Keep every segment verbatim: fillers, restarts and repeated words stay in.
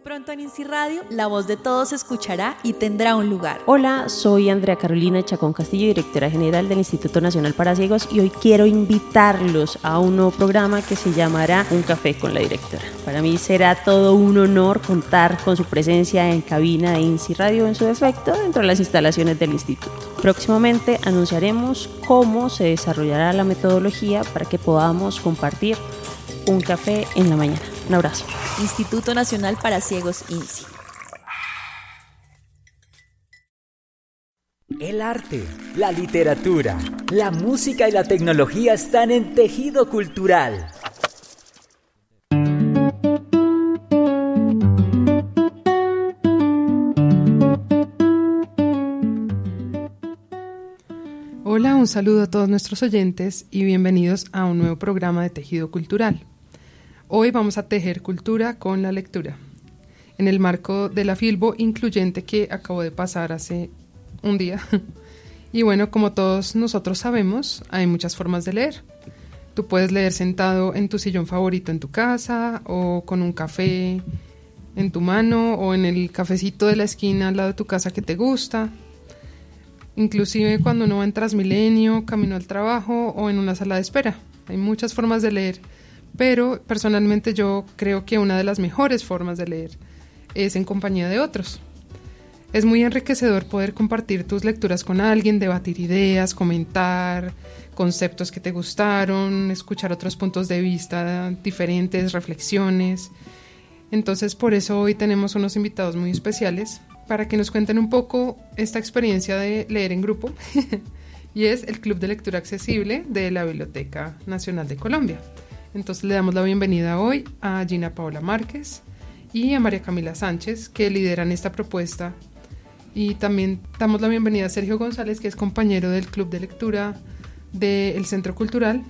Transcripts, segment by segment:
pronto en INSI Radio, la voz de todos se escuchará y tendrá un lugar. Hola, soy Andrea Carolina Chacón Castillo, directora general del Instituto Nacional para Ciegos, y hoy quiero invitarlos a un nuevo programa que se llamará Un Café con la Directora. Para mí será todo un honor contar con su presencia en cabina de INSI Radio en su defecto dentro de las instalaciones del instituto. Próximamente anunciaremos cómo se desarrollará la metodología para que podamos compartir un café en la mañana. Un abrazo. Instituto Nacional para Ciegos INSI. El arte, la literatura, la música y la tecnología están en Tejido Cultural. Hola, un saludo a todos nuestros oyentes y bienvenidos a un nuevo programa de Tejido Cultural. Hoy vamos a tejer cultura con la lectura, en el marco de la Filbo Incluyente que acabó de pasar hace un día. Y bueno, como todos nosotros sabemos, hay muchas formas de leer. Tú puedes leer sentado en tu sillón favorito en tu casa, o con un café en tu mano, o en el cafecito de la esquina al lado de tu casa que te gusta. Inclusive cuando uno va en Transmilenio, camino al trabajo o en una sala de espera. Hay muchas formas de leer, pero personalmente yo creo que una de las mejores formas de leer es en compañía de otros. Es muy enriquecedor poder compartir tus lecturas con alguien, debatir ideas, comentar conceptos que te gustaron, escuchar otros puntos de vista diferentes, reflexiones. Entonces, por eso hoy tenemos unos invitados muy especiales para que nos cuenten un poco esta experiencia de leer en grupo y es el Club de Lectura Accesible de la Biblioteca Nacional de Colombia. Entonces le damos la bienvenida hoy a Gina Paola Márquez y a María Camila Sánchez, que lideran esta propuesta, y también damos la bienvenida a Sergio González, que es compañero del Club de Lectura del Centro Cultural.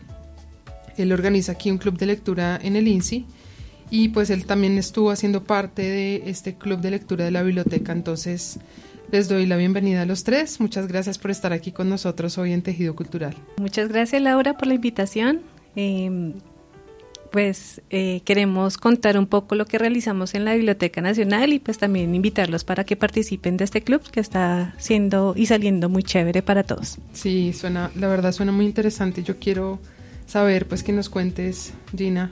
Él organiza aquí un club de lectura en el INSI y pues él también estuvo haciendo parte de este club de lectura de la biblioteca. Entonces les doy la bienvenida a los tres. Muchas gracias por estar aquí con nosotros hoy en Tejido Cultural. Muchas gracias, Laura, por la invitación. Eh, pues eh, queremos contar un poco lo que realizamos en la Biblioteca Nacional y pues también invitarlos para que participen de este club que está siendo y saliendo muy chévere para todos. Sí, suena, la verdad suena muy interesante. Yo quiero saber pues que nos cuentes, Gina,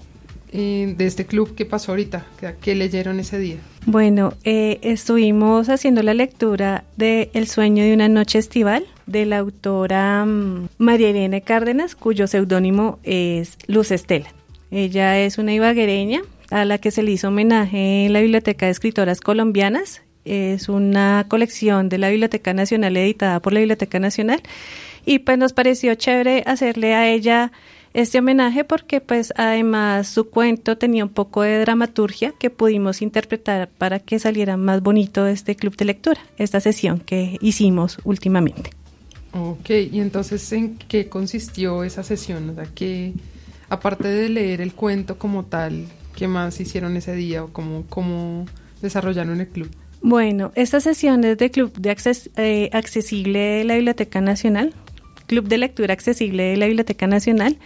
eh, de este club, ¿qué pasó ahorita? ¿Qué, qué leyeron ese día? Bueno, eh, estuvimos haciendo la lectura de El sueño de una noche estival de la autora um, María Irene Cárdenas, cuyo seudónimo es Luz Estela. Ella es una ibaguereña a la que se le hizo homenaje en la Biblioteca de Escritoras Colombianas. Es una colección de la Biblioteca Nacional editada por la Biblioteca Nacional y pues nos pareció chévere hacerle a ella este homenaje porque pues además su cuento tenía un poco de dramaturgia que pudimos interpretar para que saliera más bonito este club de lectura, esta sesión que hicimos últimamente. Ok, y entonces ¿en qué consistió esa sesión? O sea, que aparte de leer el cuento como tal, ¿qué más hicieron ese día o cómo, cómo desarrollaron el club? Bueno, esta sesión es de Club de Acces- eh, Accesible de la Biblioteca Nacional, Club de Lectura Accesible de la Biblioteca Nacional.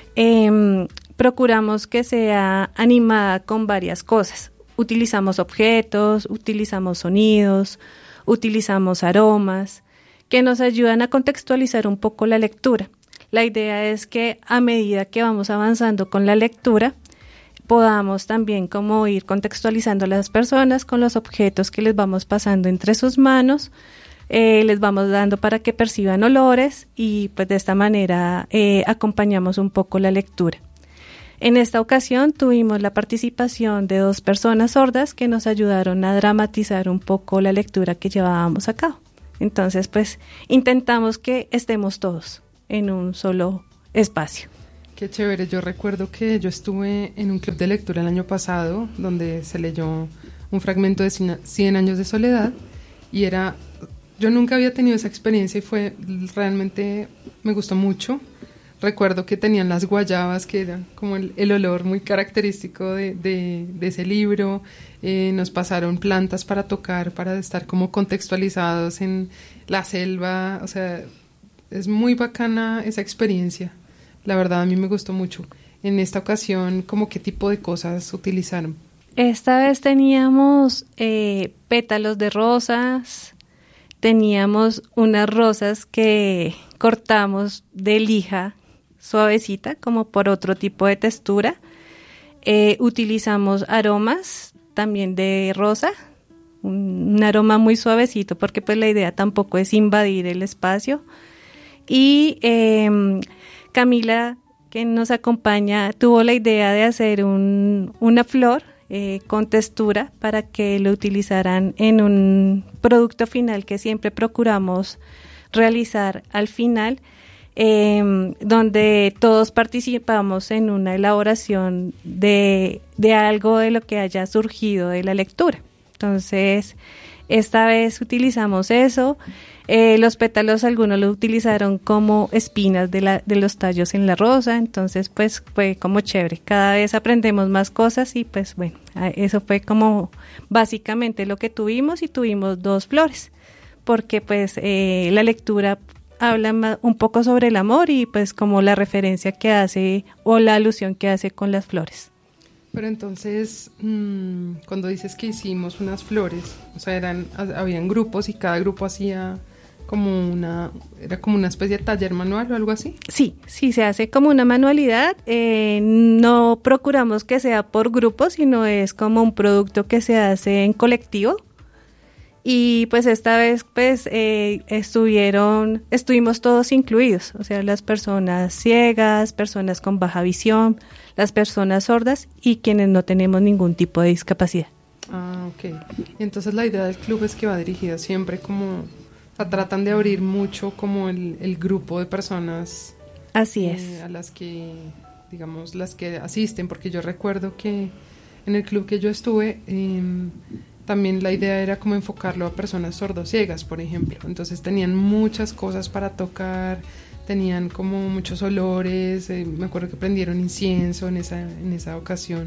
Eh, procuramos que sea animada con varias cosas. Utilizamos objetos, utilizamos sonidos, utilizamos aromas que nos ayudan a contextualizar un poco la lectura. La idea es que a medida que vamos avanzando con la lectura, podamos también como ir contextualizando a las personas con los objetos que les vamos pasando entre sus manos, eh, les vamos dando para que perciban olores y pues de esta manera eh, acompañamos un poco la lectura. En esta ocasión tuvimos la participación de dos personas sordas que nos ayudaron a dramatizar un poco la lectura que llevábamos a cabo. Entonces pues intentamos que estemos todos en un solo espacio. Qué chévere. Yo recuerdo que yo estuve en un club de lectura el año pasado donde se leyó un fragmento de Cien años de soledad y era, yo nunca había tenido esa experiencia y fue realmente, me gustó mucho. Recuerdo que tenían las guayabas, que era como el, el olor muy característico de, de, de ese libro. Eh, nos pasaron plantas para tocar, para estar como contextualizados en la selva. O sea, es muy bacana esa experiencia. La verdad, a mí me gustó mucho. En esta ocasión, ¿cómo qué tipo de cosas utilizaron? Esta vez teníamos eh, pétalos de rosas, teníamos unas rosas que cortamos de lija suavecita, como por otro tipo de textura. Eh, utilizamos aromas también de rosa, un, un aroma muy suavecito, porque pues la idea tampoco es invadir el espacio. Y eh, Camila, que nos acompaña, tuvo la idea de hacer un, una flor eh, con textura para que lo utilizaran en un producto final que siempre procuramos realizar al final, eh, donde todos participamos en una elaboración de, de algo de lo que haya surgido de la lectura. Entonces, esta vez utilizamos eso. Eh, los pétalos algunos lo utilizaron como espinas de, la, de los tallos en la rosa, entonces pues fue como chévere, cada vez aprendemos más cosas y pues bueno, eso fue como básicamente lo que tuvimos y tuvimos dos flores, porque pues eh, la lectura habla más, un poco sobre el amor y pues como la referencia que hace o la alusión que hace con las flores. Pero entonces, mmm, cuando dices que hicimos unas flores, o sea, eran, habían grupos y cada grupo hacía como una, era como una especie de taller manual o algo así. Sí, sí, se hace como una manualidad, eh, no procuramos que sea por grupo, sino es como un producto que se hace en colectivo. Y pues esta vez pues eh, estuvieron, estuvimos todos incluidos, o sea, las personas ciegas, personas con baja visión, las personas sordas y quienes no tenemos ningún tipo de discapacidad. Ah, ok. Y entonces la idea del club es que va dirigida siempre como, o sea, tratan de abrir mucho como el, el grupo de personas. Así eh, es. A las que, digamos, las que asisten, porque yo recuerdo que en el club que yo estuve, eh, también la idea era como enfocarlo a personas sordociegas, por ejemplo. Entonces tenían muchas cosas para tocar, tenían como muchos olores, eh, me acuerdo que prendieron incienso en esa, en esa ocasión.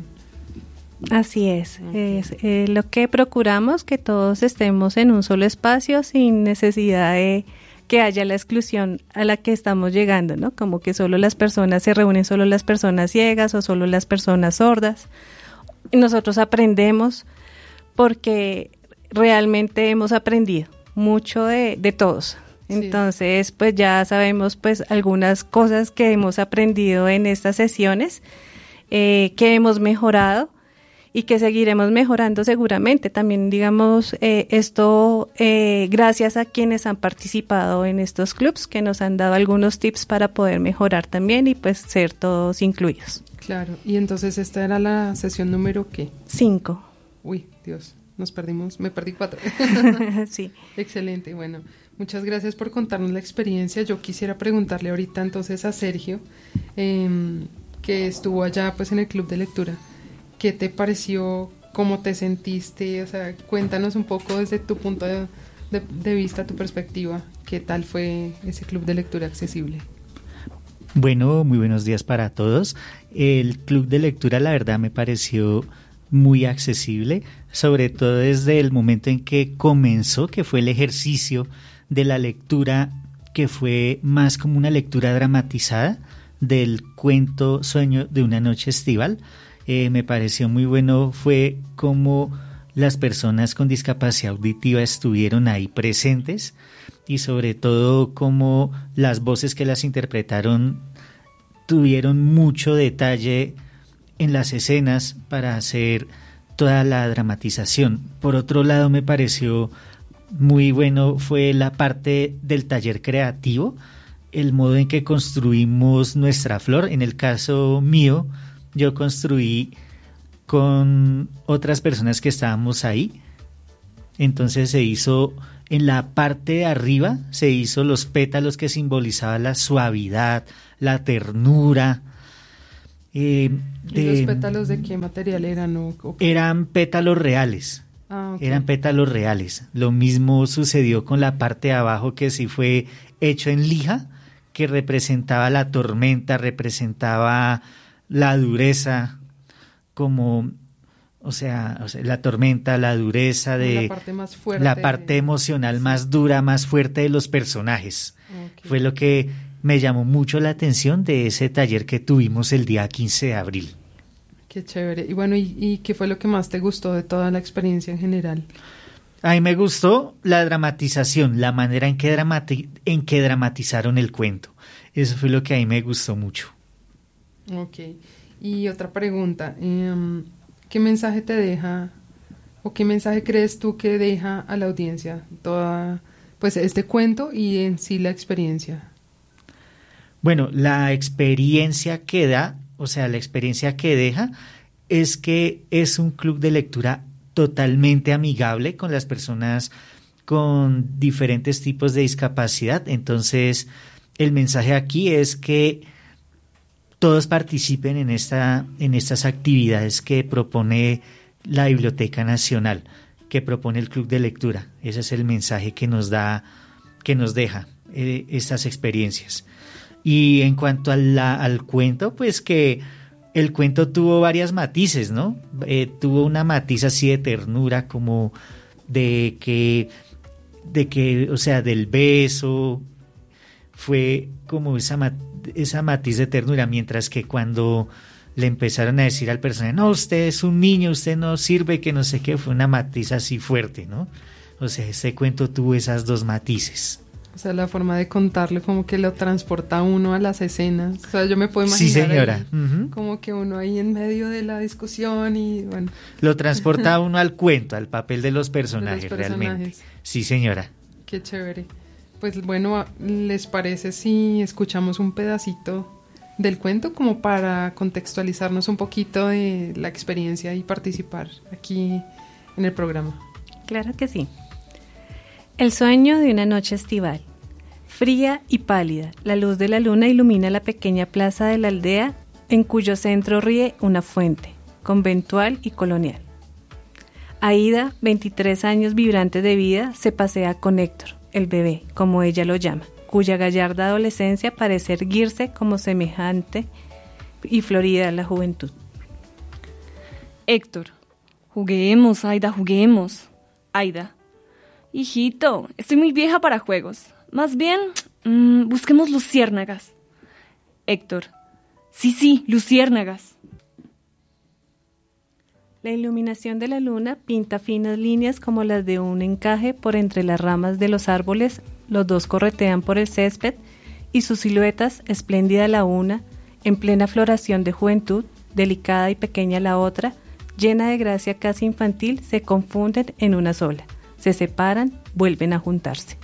Así es, Okay. es eh, lo que procuramos, que todos estemos en un solo espacio sin necesidad de que haya la exclusión a la que estamos llegando, ¿no? Como que solo las personas se reúnen, solo las personas ciegas o solo las personas sordas. Nosotros aprendemos porque realmente hemos aprendido mucho de, de todos. Entonces, sí, pues ya sabemos pues algunas cosas que hemos aprendido en estas sesiones, eh, que hemos mejorado y que seguiremos mejorando seguramente. También, digamos, eh, esto eh, gracias a quienes han participado en estos clubs, que nos han dado algunos tips para poder mejorar también y pues ser todos incluidos. Claro, y entonces esta era la sesión número ¿qué? Cinco. Uy, Dios, nos perdimos, me perdí cuatro. Sí. Excelente, bueno, muchas gracias por contarnos la experiencia. Yo quisiera preguntarle ahorita entonces a Sergio, eh, que estuvo allá pues en el club de lectura, ¿qué te pareció? ¿Cómo te sentiste? O sea, cuéntanos un poco desde tu punto de, de, de vista, tu perspectiva, ¿qué tal fue ese club de lectura accesible? Bueno, muy buenos días para todos. El club de lectura, la verdad, me pareció muy accesible, sobre todo desde el momento en que comenzó, que fue el ejercicio de la lectura, que fue más como una lectura dramatizada del cuento Sueño de una noche estival. Eh, me pareció muy bueno, fue como las personas con discapacidad auditiva estuvieron ahí presentes y sobre todo como las voces que las interpretaron tuvieron mucho detalle en las escenas para hacer toda la dramatización. Por otro lado, me pareció muy bueno fue la parte del taller creativo, el modo en que construimos nuestra flor. En el caso mío, yo construí con otras personas que estábamos ahí. Entonces se hizo en la parte de arriba, se hizo los pétalos que simbolizaban la suavidad, la ternura. Eh, ¿Y de, los pétalos de qué material eran? O, o eran pétalos reales. Ah, okay. Eran pétalos reales. Lo mismo sucedió con la parte de abajo, que sí fue hecho en lija, que representaba la tormenta, representaba la dureza, como, o sea, o sea la tormenta, la dureza de la parte más fuerte, la parte emocional, sí, más dura, más fuerte de los personajes. Okay. Fue lo que me llamó mucho la atención de ese taller que tuvimos el día quince de abril. Ok, Qué chévere. Y bueno, ¿y, y qué fue lo que más te gustó de toda la experiencia en general? A mí me gustó la dramatización, la manera en que, dramati- en que dramatizaron el cuento. Eso fue lo que a mí me gustó mucho. Ok. Y otra pregunta, eh, ¿qué mensaje te deja o qué mensaje crees tú que deja a la audiencia toda, pues, este cuento y en sí la experiencia? Bueno, la experiencia que da, o sea, la experiencia que deja es que es un club de lectura totalmente amigable con las personas con diferentes tipos de discapacidad. Entonces, el mensaje aquí es que todos participen en esta, en estas actividades que propone la Biblioteca Nacional, que propone el Club de Lectura. Ese es el mensaje que nos da, que nos deja eh, estas experiencias. Y en cuanto a la, al cuento, pues que el cuento tuvo varias matices, ¿no? Eh, tuvo una matiz así de ternura, como de que, de que, o sea, del beso, fue como esa, mat- esa matiz de ternura, mientras que cuando le empezaron a decir al personaje, no, usted es un niño, usted no sirve, que no sé qué, fue una matiz así fuerte, ¿no? O sea, este cuento tuvo esas dos matices. O sea, la forma de contarlo como que lo transporta a uno a las escenas. O sea, yo me puedo imaginar Sí, señora. ahí, Uh-huh. como que uno ahí en medio de la discusión y bueno. Lo transporta a uno al cuento, al papel de los personajes, De los personajes. realmente. Sí, señora. Qué chévere. Pues bueno, ¿les parece si escuchamos un pedacito del cuento como para contextualizarnos un poquito de la experiencia y participar aquí en el programa? Claro que sí. El sueño de una noche estival. Fría y pálida, la luz de la luna ilumina la pequeña plaza de la aldea en cuyo centro ríe una fuente, conventual y colonial. Aida, veintitrés años vibrante de vida, se pasea con Héctor, el bebé, como ella lo llama, cuya gallarda adolescencia parece erguirse como semejante y florida la juventud. Héctor, juguemos, Aida, juguemos. Aida, hijito, estoy muy vieja para juegos. Más bien, mmm, busquemos luciérnagas. Héctor, sí, sí, luciérnagas. La iluminación de la luna pinta finas líneas como las de un encaje por entre las ramas de los árboles. Los dos corretean por el césped y sus siluetas, espléndida la una, en plena floración de juventud, delicada y pequeña la otra, llena de gracia casi infantil, se confunden en una sola. Se separan, vuelven a juntarse.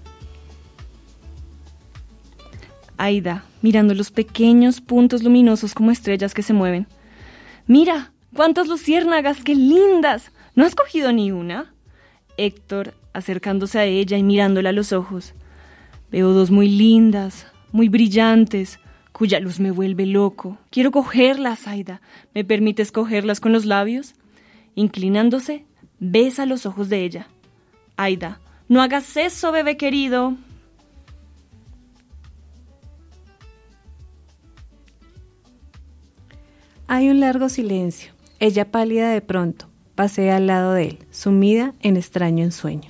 Aida, mirando los pequeños puntos luminosos como estrellas que se mueven. ¡Mira! ¡Cuántas luciérnagas! ¡Qué lindas! ¿No has cogido ni una? Héctor, acercándose a ella y mirándola a los ojos. Veo dos muy lindas, muy brillantes, cuya luz me vuelve loco. Quiero cogerlas, Aida. ¿Me permites cogerlas con los labios? Inclinándose, besa los ojos de ella. Aida, no hagas eso, bebé querido. Hay un largo silencio. Ella pálida de pronto, pasea al lado de él, sumida en extraño ensueño.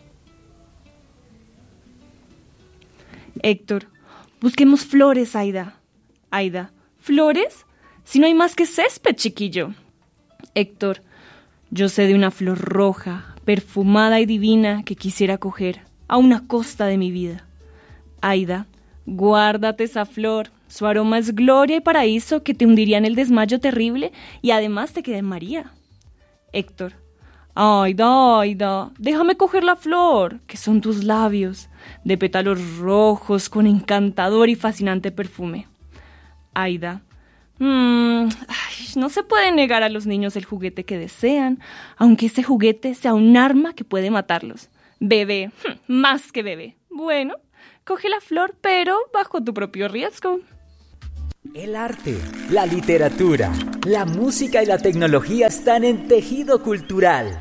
Héctor, busquemos flores, Aida. Aida, ¿flores? Si no hay más que césped, chiquillo. Héctor, yo sé de una flor roja, perfumada y divina que quisiera coger a una costa de mi vida. Aida, guárdate esa flor. Su aroma es gloria y paraíso que te hundiría en el desmayo terrible y además te quemaría. Héctor, Aida, Aida, déjame coger la flor, que son tus labios, de pétalos rojos con encantador y fascinante perfume. Aida, mmm, ay, no se puede negar a los niños el juguete que desean, aunque ese juguete sea un arma que puede matarlos. Bebé, más que bebé. Bueno, coge la flor, pero bajo tu propio riesgo. El arte, la literatura, la música y la tecnología están en Tejido Cultural.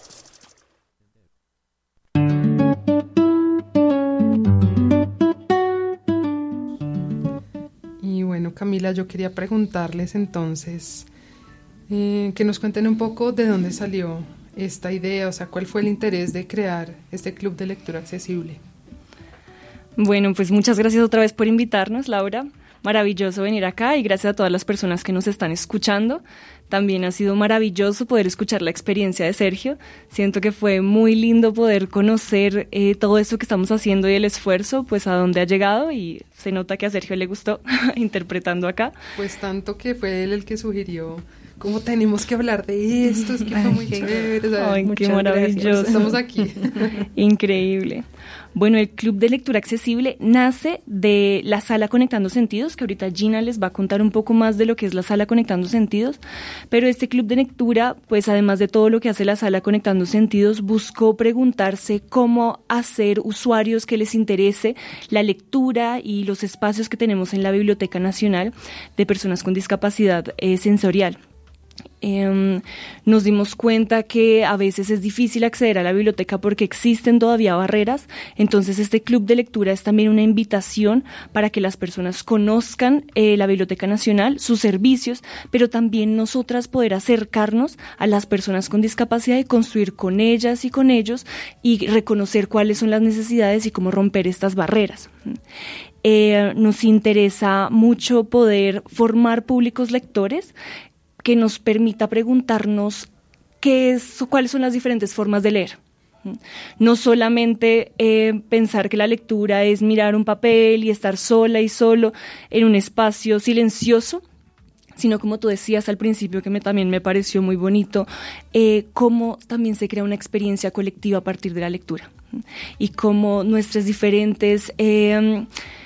Y bueno, Camila, yo quería preguntarles entonces eh, que nos cuenten un poco de dónde salió esta idea, o sea, cuál fue el interés de crear este club de lectura accesible. Bueno, pues muchas gracias otra vez por invitarnos, Laura. maravilloso venir acá y gracias a todas las personas que nos están escuchando. También ha sido maravilloso poder escuchar la experiencia de Sergio. Siento que fue muy lindo poder conocer eh, todo esto que estamos haciendo y el esfuerzo, pues a dónde ha llegado, y se nota que a Sergio le gustó interpretando acá. Pues tanto que fue él el que sugirió cómo tenemos que hablar de esto, es que fue muy chévere. O sea, Ay, qué maravilloso. Gracias. Estamos aquí. Increíble. Bueno, el Club de Lectura Accesible nace de la Sala Conectando Sentidos, que ahorita Gina les va a contar un poco más de lo que es la Sala Conectando Sentidos, pero este club de lectura, pues además de todo lo que hace la Sala Conectando Sentidos, buscó preguntarse cómo hacer usuarios que les interese la lectura y los espacios que tenemos en la Biblioteca Nacional de personas con discapacidad eh, sensorial. Eh, nos dimos cuenta que a veces es difícil acceder a la biblioteca porque existen todavía barreras, entonces este club de lectura es también una invitación para que las personas conozcan eh, la Biblioteca Nacional, sus servicios, pero también nosotras poder acercarnos a las personas con discapacidad y construir con ellas y con ellos y reconocer cuáles son las necesidades y cómo romper estas barreras. Eh, nos interesa mucho poder formar públicos lectores que nos permita preguntarnos qué es, cuáles son las diferentes formas de leer. No solamente eh, pensar que la lectura es mirar un papel y estar sola y solo en un espacio silencioso, sino como tú decías al principio, que me, también me pareció muy bonito, eh, cómo también se crea una experiencia colectiva a partir de la lectura y cómo nuestras diferentes Eh,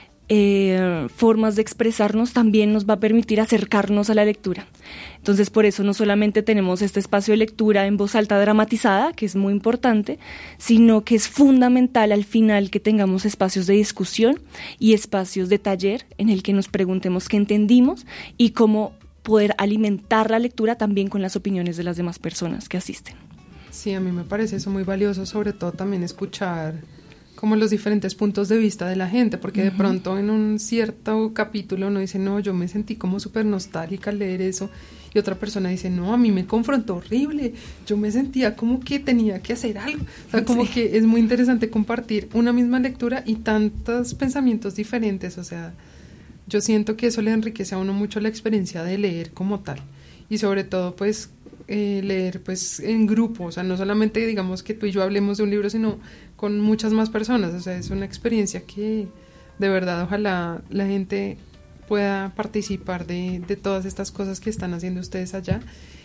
Eh, formas de expresarnos también nos va a permitir acercarnos a la lectura. Entonces, por eso no solamente tenemos este espacio de lectura en voz alta dramatizada, que es muy importante, sino que es fundamental al final que tengamos espacios de discusión y espacios de taller en el que nos preguntemos qué entendimos y cómo poder alimentar la lectura también con las opiniones de las demás personas que asisten. Sí, a mí me parece eso muy valioso, sobre todo también escuchar como los diferentes puntos de vista de la gente, porque uh-huh. de pronto en un cierto capítulo uno dice, no, yo me sentí como súper nostálgica al leer eso, y otra persona dice, no, a mí me confrontó horrible, yo me sentía como que tenía que hacer algo, o sea, como sí. que es muy interesante compartir una misma lectura y tantos pensamientos diferentes, o sea, yo siento que eso le enriquece a uno mucho la experiencia de leer como tal, y sobre todo, pues, Eh, leer pues en grupo, o sea, no solamente digamos que tú y yo hablemos de un libro, sino con muchas más personas, o sea, es una experiencia que de verdad ojalá la gente pueda participar de, de todas estas cosas que están haciendo ustedes allá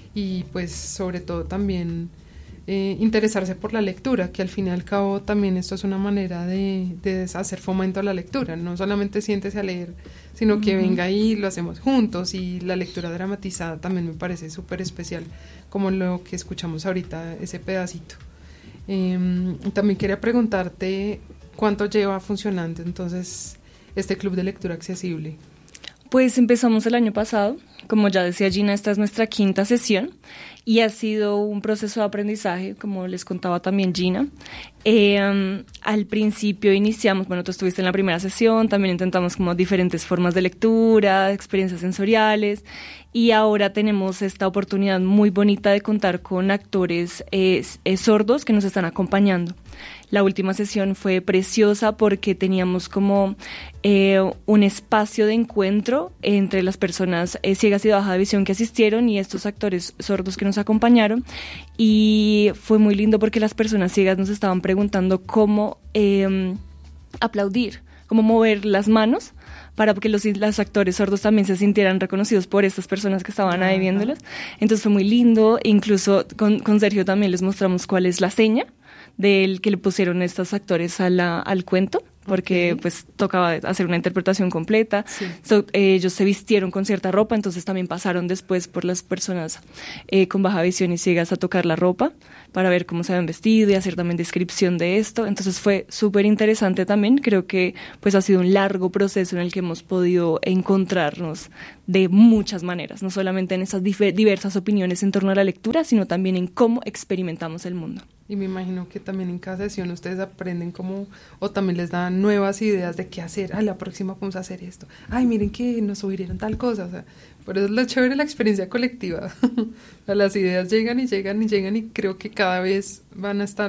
y pues sobre todo también eh, interesarse por la lectura, que al fin y al cabo también esto es una manera de, de hacer fomento a la lectura, no solamente siéntese a leer, sino que uh-huh. venga y lo hacemos juntos, y la lectura dramatizada también me parece súper especial, como lo que escuchamos ahorita, ese pedacito. Eh, también quería preguntarte cuánto lleva funcionando entonces este club de lectura accesible. Pues empezamos el año pasado, como ya decía Gina, esta es nuestra quinta sesión y ha sido un proceso de aprendizaje, como les contaba también Gina. Eh, um, al principio iniciamos, bueno, tú estuviste en la primera sesión, también intentamos como diferentes formas de lectura, experiencias sensoriales, y ahora tenemos esta oportunidad muy bonita de contar con actores eh, eh, sordos que nos están acompañando. La última sesión fue preciosa porque teníamos como eh, un espacio de encuentro entre las personas eh, ciegas y de baja visión que asistieron y estos actores sordos que nos acompañaron, y fue muy lindo porque las personas ciegas nos estaban preguntando cómo eh, aplaudir, cómo mover las manos para que los, los actores sordos también se sintieran reconocidos por estas personas que estaban ahí viéndolos. Entonces fue muy lindo, incluso con, con Sergio también les mostramos cuál es la seña del que le pusieron estos actores a la, al cuento, porque okay. pues tocaba hacer una interpretación completa. Sí. So, eh, ellos se vistieron con cierta ropa, entonces también pasaron después por las personas eh, con baja visión y ciegas a tocar la ropa para ver cómo se habían vestido y hacer también descripción de esto. Entonces fue súper interesante también. Creo que pues ha sido un largo proceso en el que hemos podido encontrarnos de muchas maneras, no solamente en esas dif- diversas opiniones en torno a la lectura, sino también en cómo experimentamos el mundo. Y me imagino que también en cada sesión ustedes aprenden cómo, o también les dan nuevas ideas de qué hacer. Ah, la próxima vamos a hacer esto. Ay, miren que nos sugirieron tal cosa. O sea, por eso es lo chévere de la experiencia colectiva. Las ideas llegan y llegan y llegan y creo que cada vez van a estar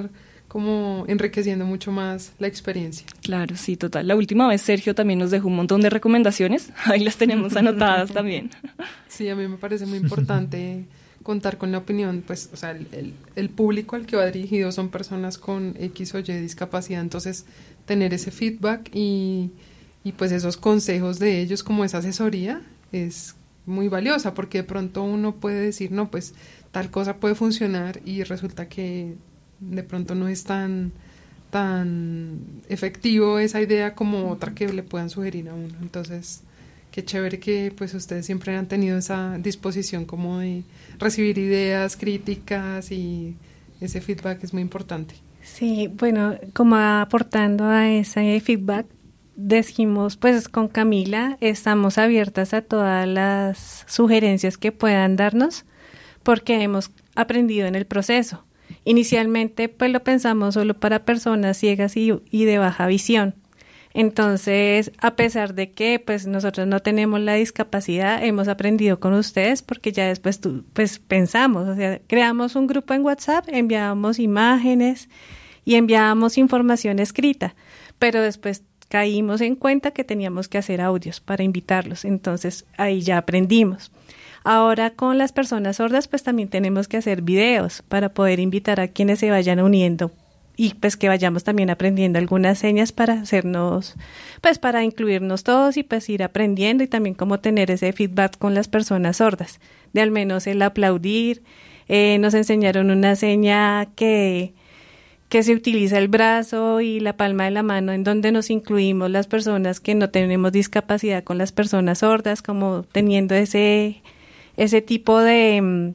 como enriqueciendo mucho más la experiencia. Claro, sí, total. La última vez Sergio también nos dejó un montón de recomendaciones. Ahí las tenemos anotadas también. Sí, a mí me parece muy importante contar con la opinión, pues, o sea, el, el, el público al que va dirigido son personas con X o Y discapacidad, entonces tener ese feedback y, y pues esos consejos de ellos como esa asesoría es muy valiosa, porque de pronto uno puede decir, no, pues tal cosa puede funcionar y resulta que de pronto no es tan tan efectivo esa idea como otra que le puedan sugerir a uno. Entonces, qué chévere que pues ustedes siempre han tenido esa disposición como de recibir ideas, críticas, y ese feedback es muy importante. Sí, bueno, como aportando a ese feedback, decimos pues con Camila, estamos abiertas a todas las sugerencias que puedan darnos, porque hemos aprendido en el proceso. Inicialmente pues lo pensamos solo para personas ciegas y, y de baja visión. Entonces, a pesar de que pues nosotros no tenemos la discapacidad, hemos aprendido con ustedes, porque ya después tú, pues pensamos, o sea, creamos un grupo en WhatsApp, enviábamos imágenes y enviábamos información escrita, pero después caímos en cuenta que teníamos que hacer audios para invitarlos, entonces ahí ya aprendimos. Ahora con las personas sordas pues también tenemos que hacer videos para poder invitar a quienes se vayan uniendo y pues que vayamos también aprendiendo algunas señas para hacernos, pues para incluirnos todos y pues ir aprendiendo, y también como tener ese feedback con las personas sordas, de al menos el aplaudir. Eh, nos enseñaron una seña que, que se utiliza el brazo y la palma de la mano, en donde nos incluimos las personas que no tenemos discapacidad con las personas sordas, como teniendo ese... ese tipo de...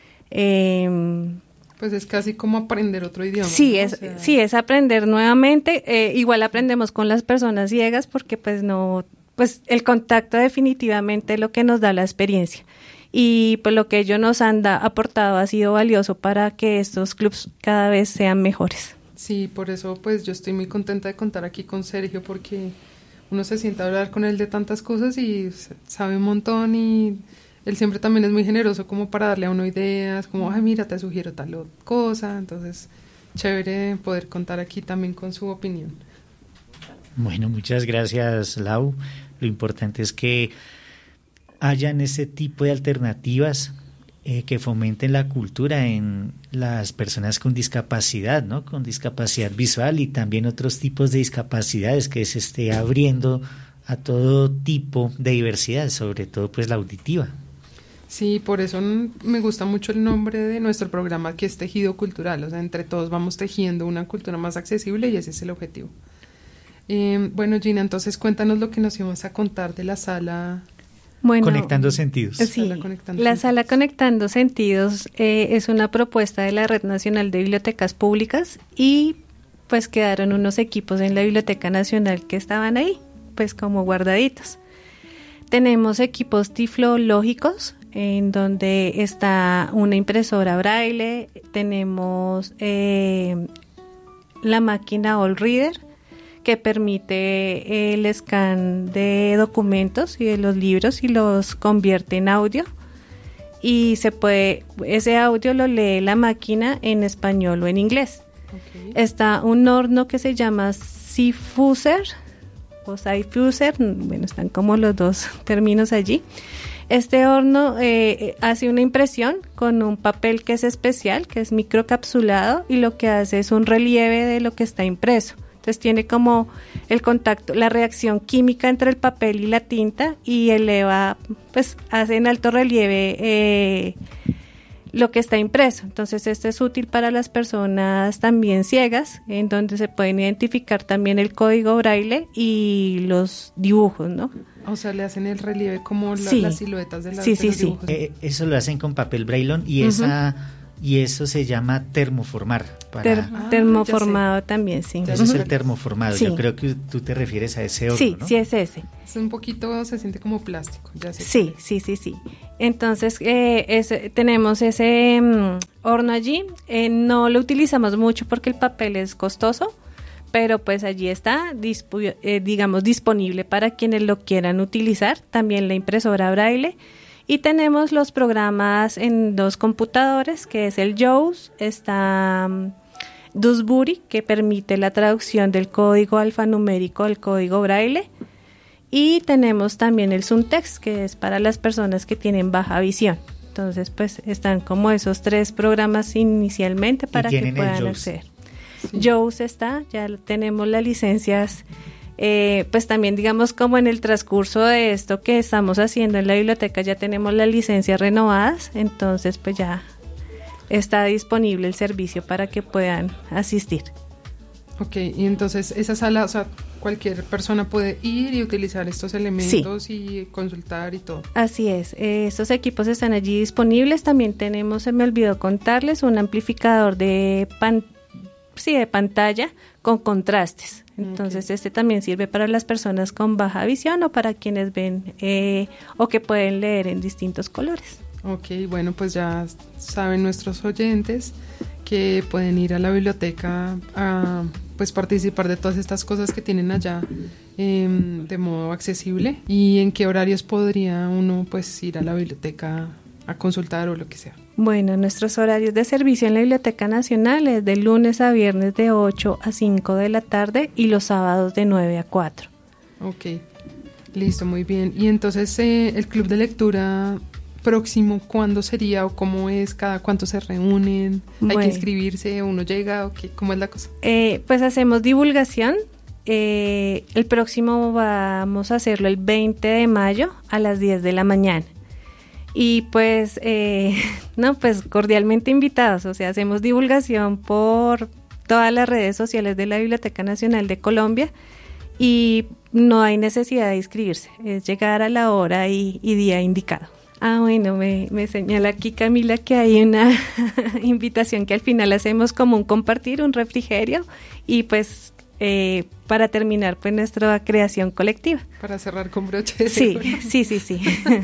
Eh, pues es casi como aprender otro idioma. Sí, ¿no? es, o sea, sí, es aprender nuevamente. Eh, igual aprendemos con las personas ciegas, porque pues no, pues el contacto definitivamente es lo que nos da la experiencia. Y pues lo que ellos nos han da, aportado ha sido valioso para que estos clubs cada vez sean mejores. Sí, por eso pues yo estoy muy contenta de contar aquí con Sergio, porque uno se sienta a hablar con él de tantas cosas y sabe un montón, y él siempre también es muy generoso como para darle a uno ideas, como, ay, mira, te sugiero tal cosa. Entonces, chévere poder contar aquí también con su opinión. Bueno, muchas gracias, Lau. Lo importante es que hayan ese tipo de alternativas eh, que fomenten la cultura en las personas con discapacidad, ¿no? Con discapacidad visual y también otros tipos de discapacidades, que se esté abriendo a todo tipo de diversidad, sobre todo pues la auditiva. Sí, por eso me gusta mucho el nombre de nuestro programa, que es Tejido Cultural. O sea, entre todos vamos tejiendo una cultura más accesible, y ese es el objetivo. Eh, bueno, Gina, entonces cuéntanos lo que nos íbamos a contar de la sala. Bueno, Conectando Sentidos. Sí, Sala Conectando la Sentidos. Sala Conectando Sentidos eh, es una propuesta de la Red Nacional de Bibliotecas Públicas, y pues quedaron unos equipos en la Biblioteca Nacional que estaban ahí, pues como guardaditos. Tenemos equipos tiflológicos, en donde está una impresora braille, tenemos eh, la máquina All Reader, que permite el scan de documentos y de los libros y los convierte en audio, y se puede, ese audio lo lee la máquina en español o en inglés. Okay. Está un horno que se llama Sifuser o Sifuser, bueno, están como los dos términos allí. Este horno eh, hace una impresión con un papel que es especial, que es microcapsulado, y lo que hace es un relieve de lo que está impreso. Entonces tiene como el contacto, la reacción química entre el papel y la tinta, y eleva, pues hace en alto relieve eh, lo que está impreso. Entonces esto es útil para las personas también ciegas, en donde se pueden identificar también el código braille y los dibujos, ¿no? O sea, le hacen el relieve como la, sí. las siluetas de, la, sí, de sí, los sí. dibujos. Eh, eso lo hacen con papel braillón, y uh-huh. esa y eso se llama termoformar. Para... Ter- ah, termoformado también, sí. Eso uh-huh. es el termoformado. Sí. Yo creo que tú te refieres a ese horno, sí, ¿no? Sí, es ese. Es un poquito, se siente como plástico. Ya sé sí, sí, sí, sí. Entonces, eh, ese, tenemos ese um, horno allí. Eh, no lo utilizamos mucho porque el papel es costoso, pero pues allí está, dispu- eh, digamos, disponible para quienes lo quieran utilizar. También la impresora braille. Y tenemos los programas en dos computadores, que es el JAWS, está Dewsbury, que permite la traducción del código alfanumérico al código braille. Y tenemos también el ZoomText, que es para las personas que tienen baja visión. Entonces, pues están como esos tres programas inicialmente para que puedan acceder. Sí. JAWS está, ya tenemos las licencias, eh, pues también digamos como en el transcurso de esto que estamos haciendo en la biblioteca ya tenemos las licencias renovadas, entonces pues ya está disponible el servicio para que puedan asistir. Ok, y entonces esa sala, o sea, cualquier persona puede ir y utilizar estos elementos sí. y consultar y todo. Así es, eh, estos equipos están allí disponibles. También tenemos, se me olvidó contarles, un amplificador de, pan, sí, de pantalla con contrastes. Entonces okay. este también sirve para las personas con baja visión o para quienes ven eh, o que pueden leer en distintos colores. Ok, bueno, pues ya saben nuestros oyentes que pueden ir a la biblioteca a pues participar de todas estas cosas que tienen allá eh, de modo accesible. ¿Y en qué horarios podría uno pues ir a la biblioteca a consultar o lo que sea? Bueno, nuestros horarios de servicio en la Biblioteca Nacional es de lunes a viernes de ocho a cinco de la tarde y los sábados de nueve a cuatro. Ok, listo, muy bien. Y entonces eh, el club de lectura próximo, ¿cuándo sería o cómo es? ¿Cada cuánto se reúnen? Bueno. ¿Hay que inscribirse? ¿Uno llega? ¿O qué? ¿Cómo es la cosa? Eh, pues hacemos divulgación. Eh, el próximo vamos a hacerlo el veinte de mayo a las diez de la mañana. Y pues, eh, no, pues cordialmente invitados. O sea, hacemos divulgación por todas las redes sociales de la Biblioteca Nacional de Colombia y no hay necesidad de inscribirse. Es llegar a la hora y, y día indicado. Ah, bueno, me, me señala aquí Camila que hay una invitación que al final hacemos como un compartir, un refrigerio y pues eh, para terminar pues nuestra creación colectiva. Para cerrar con broche. Sí, sí, sí, sí.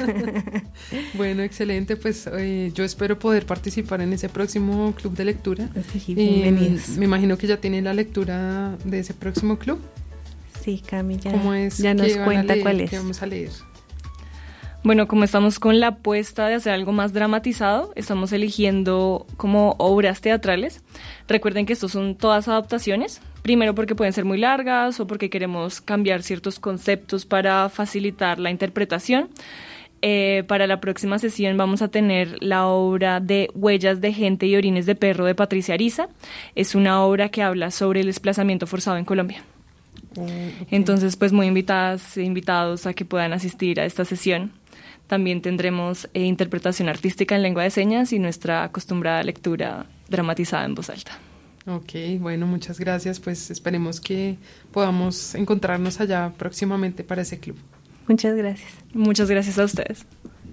Bueno, excelente, pues eh, yo espero poder participar en ese próximo club de lectura. Sí, bienvenidos. Eh, me imagino que ya tienen la lectura de ese próximo club. Sí, Camila, ¿Cómo es? ya nos cuenta leer, cuál es. ¿Qué vamos a leer? Bueno, como estamos con la apuesta de hacer algo más dramatizado, estamos eligiendo como obras teatrales. Recuerden que estos son todas adaptaciones, primero porque pueden ser muy largas o porque queremos cambiar ciertos conceptos para facilitar la interpretación. Eh, para la próxima sesión vamos a tener la obra de Huellas de gente y orines de perro de Patricia Ariza. Es una obra que habla sobre el desplazamiento forzado en Colombia. Okay. Entonces, pues muy invitadas e invitados a que puedan asistir a esta sesión. También tendremos eh, interpretación artística en lengua de señas y nuestra acostumbrada lectura dramatizada en voz alta. Ok, bueno, muchas gracias. Pues esperemos que podamos encontrarnos allá próximamente para ese club. Muchas gracias. Muchas gracias a ustedes.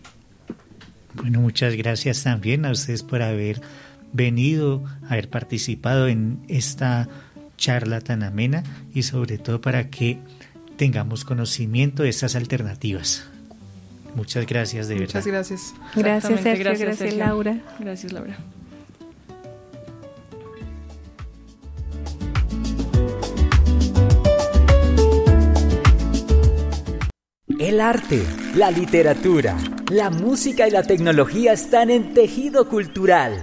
Bueno, muchas gracias también a ustedes por haber venido, haber participado en esta charla tan amena y sobre todo para que tengamos conocimiento de estas alternativas. Muchas gracias, de verdad. Muchas gracias. Gracias, Sergio. Gracias, gracias Sergio. Laura. Gracias, Laura. El arte, la literatura, la música y la tecnología están en Tejido Cultural.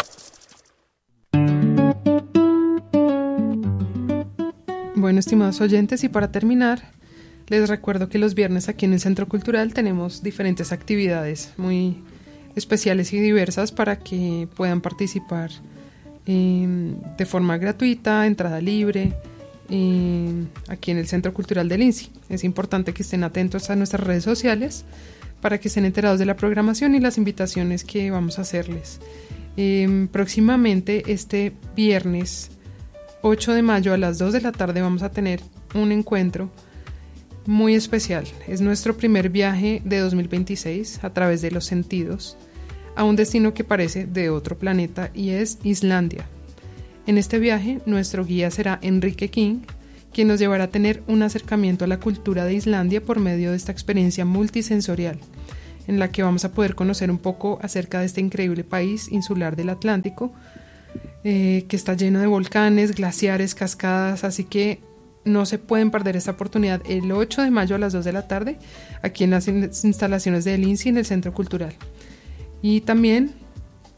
Bueno, estimados oyentes, y para terminar, les recuerdo que los viernes aquí en el Centro Cultural tenemos diferentes actividades muy especiales y diversas para que puedan participar eh, de forma gratuita, entrada libre, eh, aquí en el Centro Cultural del INSI. Es importante que estén atentos a nuestras redes sociales para que estén enterados de la programación y las invitaciones que vamos a hacerles. Eh, próximamente, este viernes ocho de mayo a las dos de la tarde vamos a tener un encuentro muy especial. Es nuestro primer viaje de dos mil veintiséis a través de los sentidos a un destino que parece de otro planeta y es Islandia. En este viaje nuestro guía será Enrique King, quien nos llevará a tener un acercamiento a la cultura de Islandia por medio de esta experiencia multisensorial, en la que vamos a poder conocer un poco acerca de este increíble país insular del Atlántico, eh, que está lleno de volcanes, glaciares, cascadas, así que no se pueden perder esta oportunidad el ocho de mayo a las dos de la tarde aquí en las instalaciones del INSI en el Centro Cultural. Y también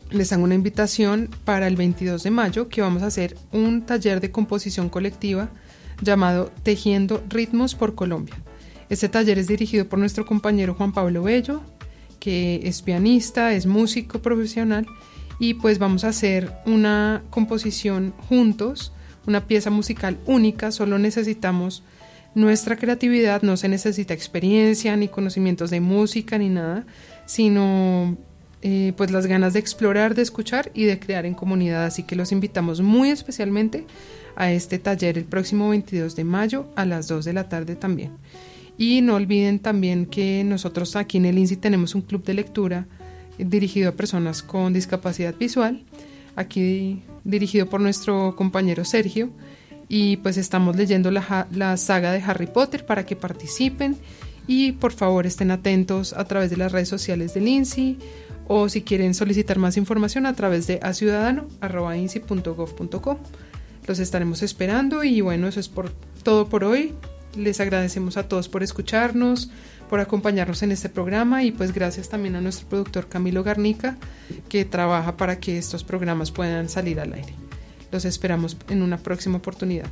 les hago una invitación para el veintidós de mayo, que vamos a hacer un taller de composición colectiva llamado Tejiendo Ritmos por Colombia. Este taller es dirigido por nuestro compañero Juan Pablo Bello, que es pianista, es músico profesional, y pues vamos a hacer una composición juntos, una pieza musical única. Solo necesitamos nuestra creatividad, no se necesita experiencia ni conocimientos de música ni nada, sino eh, pues las ganas de explorar, de escuchar y de crear en comunidad. Así que los invitamos muy especialmente a este taller el próximo veintidós de mayo a las dos de la tarde también. Y no olviden también que nosotros aquí en el INSI tenemos un club de lectura dirigido a personas con discapacidad visual, aquí dirigido por nuestro compañero Sergio, y pues estamos leyendo la, la saga de Harry Potter para que participen, y por favor estén atentos a través de las redes sociales del INSI, o si quieren solicitar más información a través de aciudadano arroba insi punto gov punto co. Los estaremos esperando. Y bueno, eso es por todo por hoy. Les agradecemos a todos por escucharnos, por acompañarnos en este programa, y pues gracias también a nuestro productor Camilo Garnica, que trabaja para que estos programas puedan salir al aire. Los esperamos en una próxima oportunidad.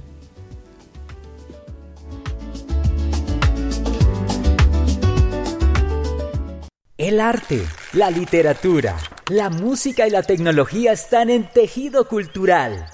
El arte, la literatura, la música y la tecnología están en Tejido Cultural.